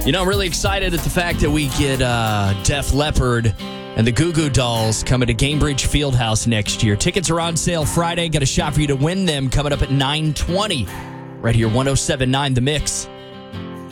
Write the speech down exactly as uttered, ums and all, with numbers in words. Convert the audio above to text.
You know, I'm really excited at the fact that we get uh, Def Leppard and the Goo Goo Dolls coming to Gainbridge Fieldhouse next year. Tickets are on sale Friday. Got a shot for you to win them coming up at nine twenty. Right here, one oh seven point nine The Mix.